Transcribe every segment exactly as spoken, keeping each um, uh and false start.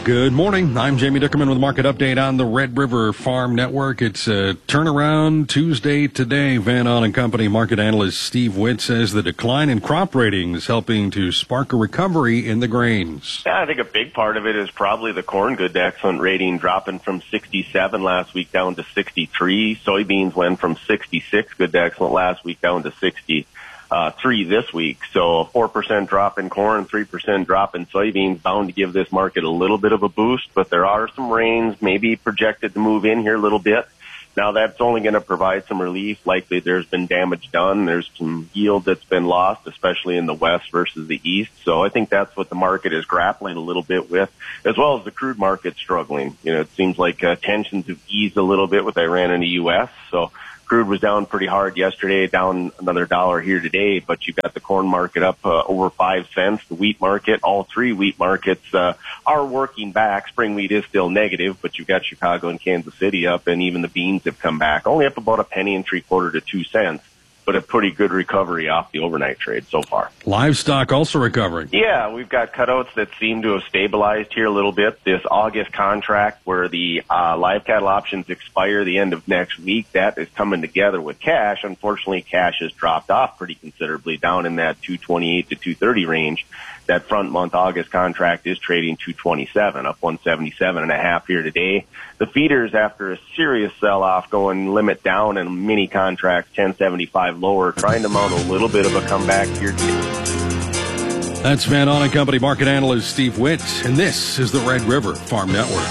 Good morning. I'm Jamie Dickerman with Market Update on the Red River Farm Network. It's a turnaround Tuesday today. Van Ahn and Company market analyst Steve Witt says the decline in crop ratings helping to spark a recovery in the grains. Yeah, I think a big part of it is probably the corn good to excellent rating dropping from sixty-seven last week down to sixty-three. Soybeans went from sixty-six good to excellent last week down to sixty. Uh, three this week. So a four percent drop in corn, three percent drop in soybeans, bound to give this market a little bit of a boost, but there are some rains maybe projected to move in here a little bit. Now that's only going to provide some relief. Likely there's been damage done. There's some yield that's been lost, especially in the west versus the east. So I think that's what the market is grappling a little bit with, as well as the crude market struggling. You know, it seems like uh, tensions have eased a little bit with Iran and the U S. So crude was down pretty hard yesterday, down another dollar here today, but you've got the corn market up uh, over five cents. The wheat market, all three wheat markets uh, are working back. Spring wheat is still negative, but you've got Chicago and Kansas City up, and even the beans have come back. Only up about a penny and three quarter to two cents, but a pretty good recovery off the overnight trade so far. Livestock also recovering. Yeah, we've got cutouts that seem to have stabilized here a little bit. This August contract where the uh, live cattle options expire the end of next week, that is coming together with cash. Unfortunately, cash has dropped off pretty considerably, down in that two twenty-eight to two thirty range. That front month August contract is trading two twenty-seven, up one seventy-seven and a half here today. The feeders, after a serious sell-off, going limit down and mini contracts ten seventy-five lower, trying to mount a little bit of a comeback here today. That's Van Ahn and Company market analyst Steve Witt, and this is the Red River Farm Network.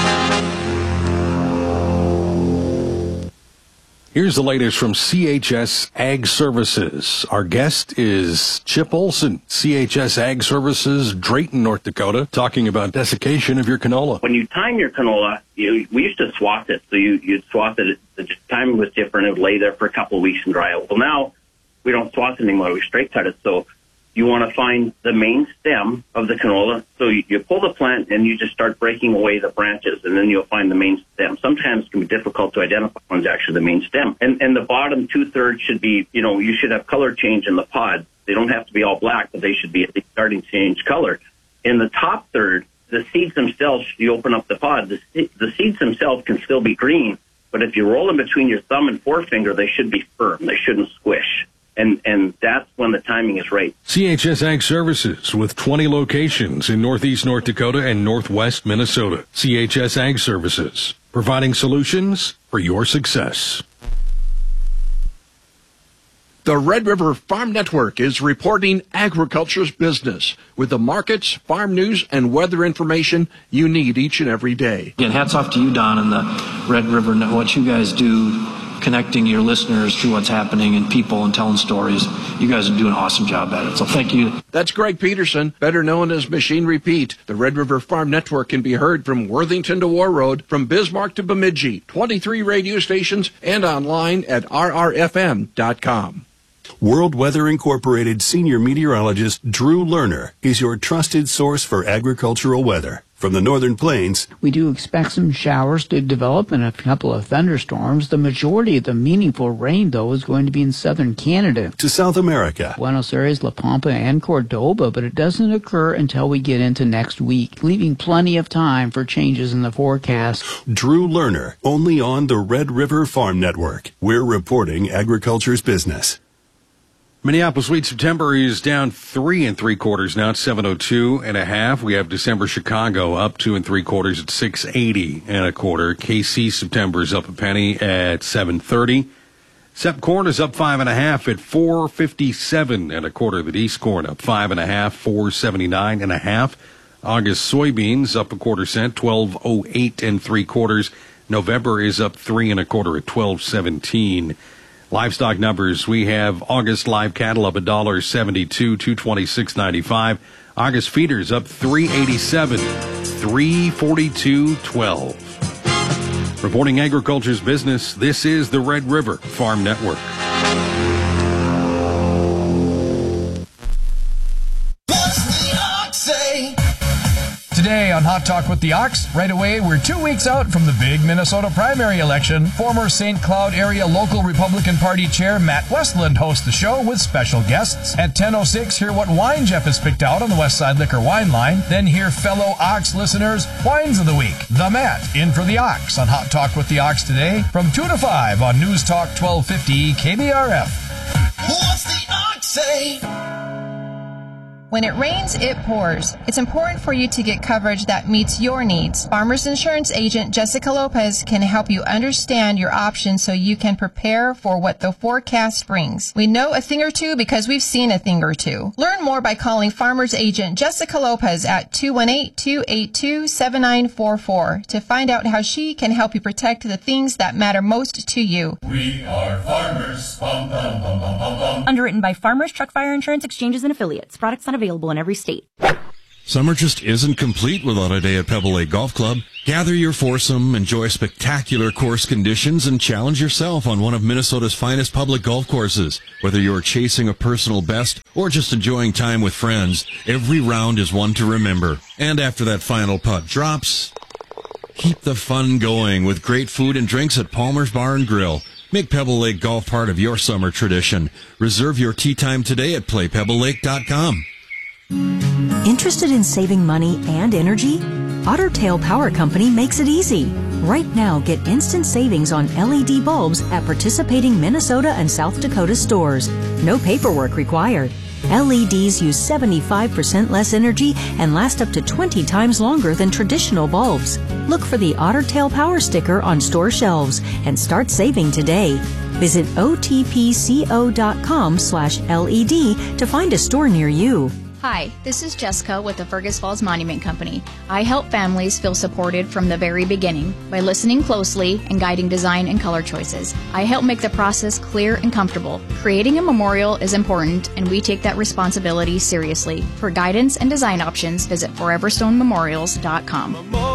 Here's the latest from C H S Ag Services. Our guest is Chip Olson, C H S Ag Services, Drayton, North Dakota, talking about desiccation of your canola. When you time your canola, you, we used to swath it. So you, you'd swath it. The timing was different. It would lay there for a couple of weeks and dry out. Well, now we don't swath it anymore. We straight cut it. So you want to find the main stem of the canola. So you, you pull the plant and you just start breaking away the branches, and then you'll find the main stem. Sometimes it can be difficult to identify when's actually the main stem. And, and the bottom two-thirds should be, you know, you should have color change in the pod. They don't have to be all black, but they should be starting to change color. In the top third, the seeds themselves, you open up the pod, the, the seeds themselves can still be green, but if you roll them between your thumb and forefinger, they should be firm. They shouldn't squish. And and that's when the timing is right. C H S Ag Services with twenty locations in Northeast North Dakota and Northwest Minnesota. C H S Ag Services, providing solutions for your success. The Red River Farm Network is reporting agriculture's business with the markets, farm news, and weather information you need each and every day. Again, hats off to you, Don, and the Red River, what you guys do, connecting your listeners to what's happening and people and telling stories. You guys are doing an awesome job at it, so thank you. That's Greg Peterson, better known as Machine Repeat. The Red River Farm Network can be heard from Worthington to War Road, from Bismarck to Bemidji, twenty-three radio stations, and online at R R F M dot com. World Weather Incorporated senior meteorologist Drew Lerner is your trusted source for agricultural weather. From the Northern Plains, we do expect some showers to develop and a couple of thunderstorms. The majority of the meaningful rain, though, is going to be in southern Canada. To South America, Buenos Aires, La Pampa, and Cordoba, but it doesn't occur until we get into next week, leaving plenty of time for changes in the forecast. Drew Lerner, only on the Red River Farm Network. We're reporting agriculture's business. Minneapolis wheat September is down three and three quarters now at seven oh two and a half. We have December Chicago up two and three quarters at six eighty and a quarter. K C September is up a penny at seven thirty. Sep corn is up five and a half at four fifty-seven and a quarter. The East corn up five and a half, four seventy-nine and a half. August soybeans up a quarter cent, twelve oh eight and three quarters. November is up three and a quarter at twelve seventeen. Livestock numbers, we have August live cattle up one dollar seventy-two, two twenty-six ninety-five. August feeders up three eighty-seven, three forty-two twelve. Reporting agriculture's business, this is the Red River Farm Network. Today on Hot Talk with the Ox, right away, we're two weeks out from the big Minnesota primary election. Former Saint Cloud area local Republican Party Chair Matt Westland hosts the show with special guests. At ten oh six, hear what wine Jeff has picked out on the Westside Liquor Wine Line. Then hear fellow Ox listeners' Wines of the Week. The Matt, in for the Ox on Hot Talk with the Ox today from two to five on News Talk twelve fifty K B R F. What's the Ox say? When it rains, it pours. It's important for you to get coverage that meets your needs. Farmers Insurance agent Jessica Lopez can help you understand your options so you can prepare for what the forecast brings. We know a thing or two because we've seen a thing or two. Learn more by calling Farmers agent Jessica Lopez at two one eight, two eight two, seven nine four four to find out how she can help you protect the things that matter most to you. We are farmers. Bum, bum, bum, bum, bum, bum. Underwritten by Farmers Truck Fire Insurance Exchanges and Affiliates. Products not available in every state. Summer just isn't complete without a day at Pebble Lake Golf Club. Gather your foursome, enjoy spectacular course conditions, and challenge yourself on one of Minnesota's finest public golf courses. Whether you're chasing a personal best or just enjoying time with friends, every round is one to remember. And after that final putt drops, keep the fun going with great food and drinks at Palmer's Bar and Grill. Make Pebble Lake Golf part of your summer tradition. Reserve your tee time today at play pebble lake dot com. Interested in saving money and energy? Otter Tail Power Company makes it easy. Right now, get instant savings on L E D bulbs at participating Minnesota and South Dakota stores. No paperwork required. L E Ds use seventy-five percent less energy and last up to twenty times longer than traditional bulbs. Look for the Otter Tail Power sticker on store shelves and start saving today. Visit O T P C O dot com slash L E D to find a store near you. Hi, this is Jessica with the Fergus Falls Monument Company. I help families feel supported from the very beginning by listening closely and guiding design and color choices. I help make the process clear and comfortable. Creating a memorial is important, and we take that responsibility seriously. For guidance and design options, visit forever stone memorials dot com.